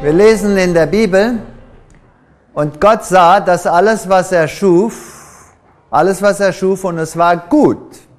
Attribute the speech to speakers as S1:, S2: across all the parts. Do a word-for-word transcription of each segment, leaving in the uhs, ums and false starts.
S1: Wir lesen in der Bibel, und Gott sah, dass alles, was er schuf, alles, was er schuf, und es war gut.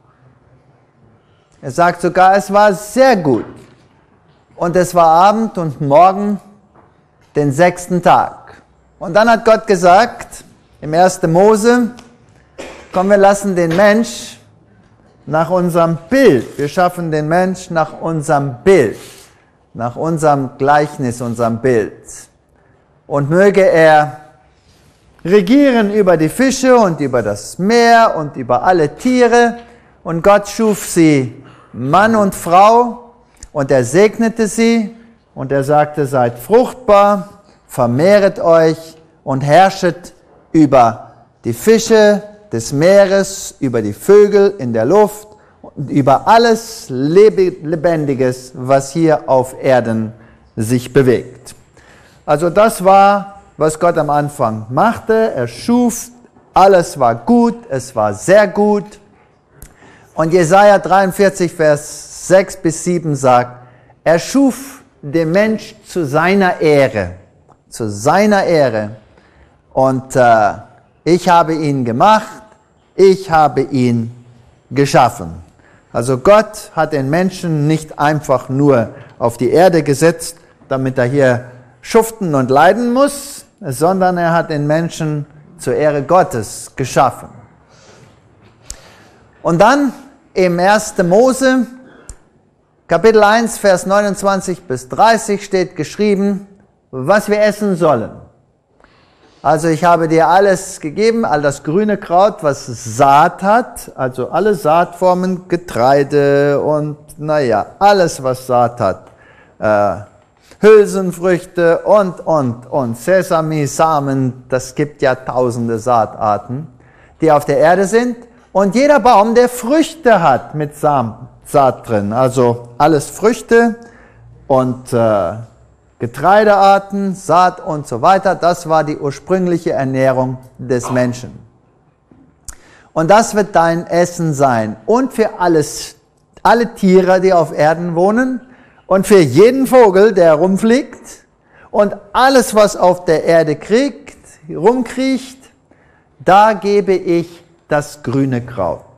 S1: Er sagt sogar, es war sehr gut. Und es war Abend und Morgen, den sechsten Tag. Und dann hat Gott gesagt, im ersten Mose, komm, wir lassen den Mensch nach unserem Bild. Wir schaffen den Mensch nach unserem Bild, nach unserem Gleichnis, unserem Bild. Und möge er regieren über die Fische und über das Meer und über alle Tiere. Und Gott schuf sie Mann und Frau und er segnete sie und er sagte, seid fruchtbar, vermehret euch und herrschet über die Fische des Meeres, über die Vögel in der Luft und über alles Lebendiges, was hier auf Erden sich bewegt. Also das war, was Gott am Anfang machte. Er schuf, alles war gut, es war sehr gut. Und Jesaja dreiundvierzig, Vers sechs bis sieben sagt, er schuf den Mensch zu seiner Ehre, zu seiner Ehre. Und äh, ich habe ihn gemacht, ich habe ihn geschaffen. Also Gott hat den Menschen nicht einfach nur auf die Erde gesetzt, damit er hier schuften und leiden muss, sondern er hat den Menschen zur Ehre Gottes geschaffen. Und dann im ersten Mose, Kapitel eins, Vers neunundzwanzig bis dreißig steht geschrieben, was wir essen sollen. Also ich habe dir alles gegeben, all das grüne Kraut, was Saat hat, also alle Saatformen, Getreide und naja, alles was Saat hat. Äh, Hülsenfrüchte und, und, und Sesami, Samen, das gibt ja tausende Saatarten, die auf der Erde sind. Und jeder Baum, der Früchte hat mit Samen, Saat drin, also alles Früchte und äh, Getreidearten, Saat und so weiter, das war die ursprüngliche Ernährung des Menschen. Und das wird dein Essen sein. Und für alles, alle Tiere, die auf Erden wohnen, und für jeden Vogel, der rumfliegt, und alles, was auf der Erde kriegt, rumkriecht, da gebe ich das grüne Kraut.